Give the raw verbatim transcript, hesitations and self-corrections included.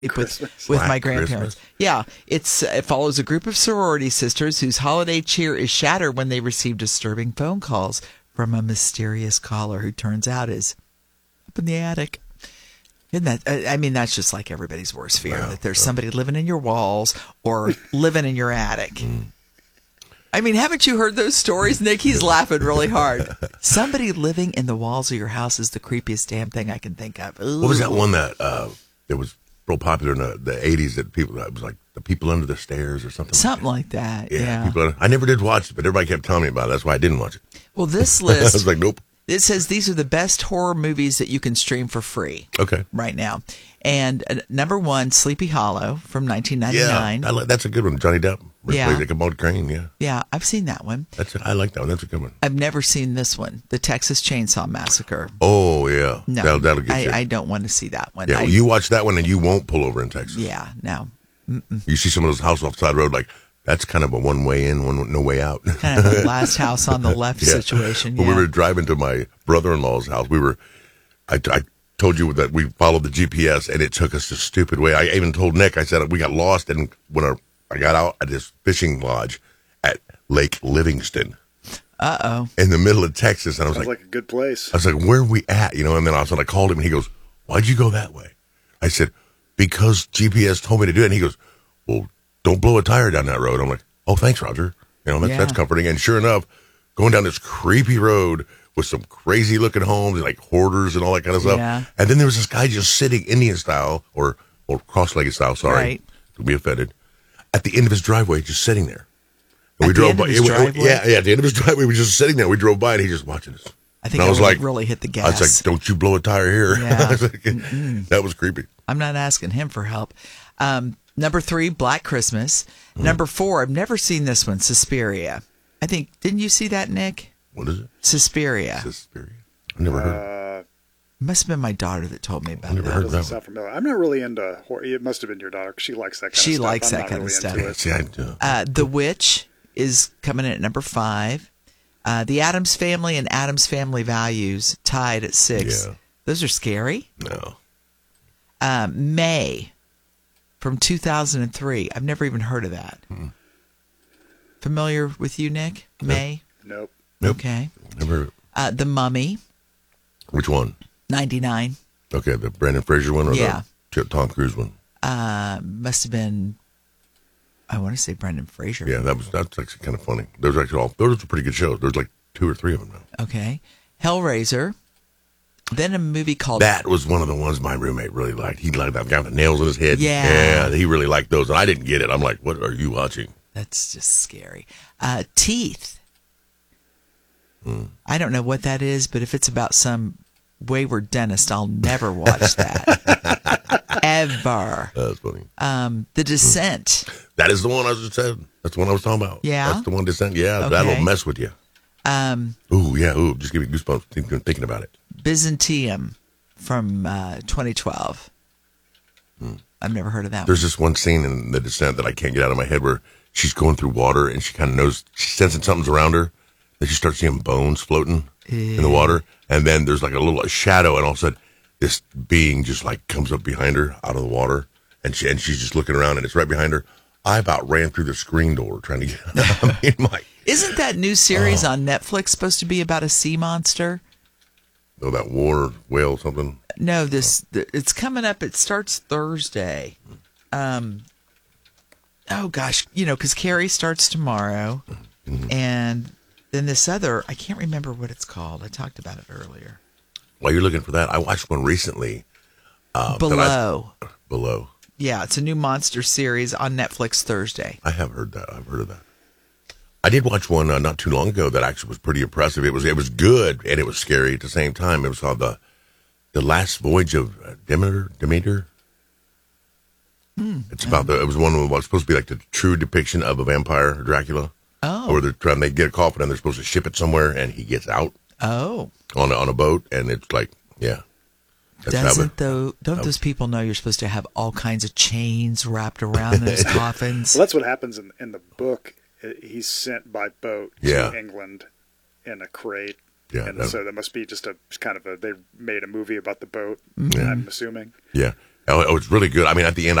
with with my grandparents. Christmas. Yeah, it's it follows a group of sorority sisters whose holiday cheer is shattered when they receive disturbing phone calls from a mysterious caller who turns out is up in the attic. Isn't that? I mean, that's just like everybody's worst fear, wow. that there's somebody living in your walls or living in your attic. Mm. I mean, haven't you heard those stories, Nick? He's laughing really hard. Somebody living in the walls of your house is the creepiest damn thing I can think of. Ooh. What was that one that uh, that was real popular in the, the eighties that people, it was like The People Under the Stairs or something? Something like that, like that. yeah. yeah. People, I never did watch it, but everybody kept telling me about it. That's why I didn't watch it. Well, this list... I was like, nope. It says these are the best horror movies that you can stream for free. Okay. Right now. And uh, number one, Sleepy Hollow from nineteen ninety-nine. Yeah, I like, that's a good one. Johnny Depp. Yeah. Plays like a Maud Crane, yeah. Yeah, I've seen that one. That's it. I like that one. That's a good one. I've never seen this one, The Texas Chainsaw Massacre. Oh, yeah. No, that'll, that'll get I, you. I don't want to see that one. Yeah, I, well, you watch that one and you won't pull over in Texas. Yeah, no. Mm-mm. You see some of those houses off the side of the road, like, that's kind of a one way in, one no way out. Kind of a last house on the left yeah. situation. When yeah. we were driving to my brother-in-law's house, we were, I, I told you that we followed the G P S and it took us the stupid way. I even told Nick, I said, we got lost and when our, I got out at this fishing lodge at Lake Livingston. Uh-oh. In the middle of Texas. And I was Sounds like, like a good place. I was like, where are we at? You know, and then all of a sudden I called him and he goes, why'd you go that way? I said, because G P S told me to do it. And he goes, well, don't blow a tire down that road. I'm like, oh, thanks, Roger. You know, that's, yeah. that's comforting. And sure enough, going down this creepy road with some crazy looking homes and like hoarders and all that kind of stuff. Yeah. And then there was this guy just sitting Indian style or, or cross-legged style. Sorry. Right. Don't be offended. At the end of his driveway, just sitting there. And at we the drove end by. Of his it, driveway? Yeah, yeah. At the end of his driveway, we were just sitting there. We drove by and he just watching us. I think and I, I was like, like, really hit the gas. I was like, don't you blow a tire here. Yeah. I was like, that was creepy. I'm not asking him for help. Um, number three, Black Christmas. Mm. Number four, I've never seen this one, Suspiria. I think, didn't you see that, Nick? What is it? Suspiria. Suspiria. I've never uh, heard of it. It must have been my daughter that told me about I've never that. heard of that Sound familiar. I'm not really into horror. It must have been your daughter. She likes that kind she of stuff. likes I'm that not kind really of stuff. into it. See, I do. Uh, The Witch is coming in at number five. Uh, the Addams Family and Addams Family Values tied at six. Yeah. Those are scary. No. Um, May from two thousand three. I've never even heard of that. Hmm. Familiar with you, Nick? May? Nope. Nope. Okay. Never heard of it. Uh, the Mummy. Which one? ninety-nine. Okay, the Brandon Fraser one or yeah. the Tom Cruise one? Uh, must have been, I want to say Brendan Fraser. Yeah, that was that's actually kind of funny. Those are actually all those are pretty good shows. There's like two or three of them now. Okay. Hellraiser. Then a movie called... That was one of the ones my roommate really liked. He liked that guy with the nails in his head. Yeah. Yeah, he really liked those. And I didn't get it. I'm like, what are you watching? That's just scary. Uh, Teeth. Hmm. I don't know what that is, but if it's about some wayward dentist, I'll never watch that. Ever. That's funny. Um, The Descent. That is the one I just said. That's the one I was talking about. Yeah? That's the one Descent. Yeah, Okay. that'll mess with you. Um, Ooh, yeah. Ooh, just give me goosebumps thinking, thinking about it. Byzantium from uh, twenty twelve. Hmm. I've never heard of that There's one. this one scene in The Descent that I can't get out of my head where she's going through water and she kind of knows, she's sensing something's around her. Then she starts seeing bones floating Yeah. in the water. And then there's like a little a shadow, and all of a sudden this being just like comes up behind her out of the water. And she and she's just looking around, and it's right behind her. I about ran through the screen door trying to get out. I mean, my, Isn't that new series oh. on Netflix supposed to be about a sea monster? oh, that war whale something. No, this th- it's coming up. It starts Thursday. Um, oh gosh, you know, because Carrie starts tomorrow, mm-hmm. and then this other, I can't remember what it's called. I talked about it earlier. While you're looking for that, I watched one recently. Um, Below. I, Below. Yeah, it's a new monster series on Netflix Thursday. I have heard that. I've heard of that. I did watch one uh, not too long ago that actually was pretty impressive. It was it was good and it was scary at the same time. It was called the the Last Voyage of uh, Demeter. Demeter. Hmm. It's about the. It was one that was supposed to be like the true depiction of a vampire, Dracula. Oh. Or they're trying. They get a coffin and they're supposed to ship it somewhere, and he gets out. Oh. On a, on a boat, and it's like, yeah. That's Doesn't though? Don't those people know you're supposed to have all kinds of chains wrapped around those coffins? Well, that's what happens in in the book. He's sent by boat yeah. to England in a crate. Yeah, and that, so that must be just a kind of a. They made a movie about the boat. Mm-hmm. I'm assuming. Yeah, Oh, it was really good. I mean, at the end,